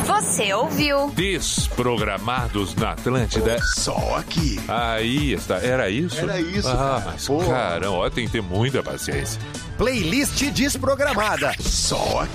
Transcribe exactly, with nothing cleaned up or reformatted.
Você ouviu? Desprogramados na Atlântida. Só aqui. Aí está. Era isso? Era isso, Ah, cara. mas Pô. caramba, ó, tem que ter muita paciência. Playlist desprogramada. Só aqui.